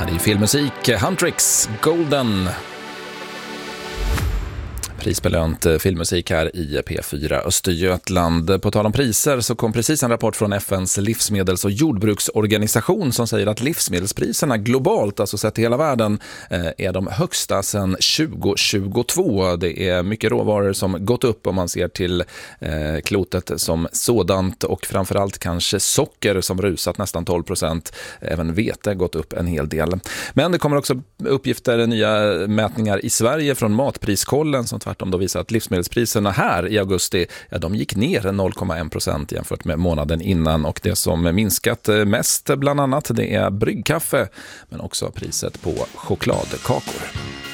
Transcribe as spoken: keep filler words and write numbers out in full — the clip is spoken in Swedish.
Här är ju filmmusik, Huntrix, Golden. Prisbelönt filmmusik här i P fyra Östergötland. På tal om priser så kom precis en rapport från F N:s livsmedels- och jordbruksorganisation som säger att livsmedelspriserna globalt, alltså sett i hela världen, är de högsta sedan tjugo tjugotvå. Det är mycket råvaror som gått upp om man ser till eh, klotet som sådant, och framförallt kanske socker som rusat nästan tolv procent. Även vete gått upp en hel del. Men det kommer också uppgifter, nya mätningar i Sverige från Matpriskollen som tvärtom då visar att livsmedelspriserna här i augusti, ja, de gick ner noll komma en procent jämfört med månaden innan, och det som minskat mest bland annat det är bryggkaffe men också priset på chokladkakor.